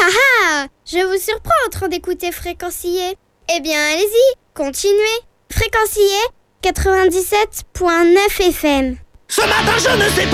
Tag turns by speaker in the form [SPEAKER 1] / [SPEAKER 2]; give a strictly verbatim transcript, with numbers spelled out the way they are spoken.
[SPEAKER 1] Ah ah! Je vous surprends en train d'écouter Fréquencier. Eh bien, allez-y, continuez. Fréquencier quatre-vingt-dix-sept point neuf F M.
[SPEAKER 2] Ce matin, je ne sais pas.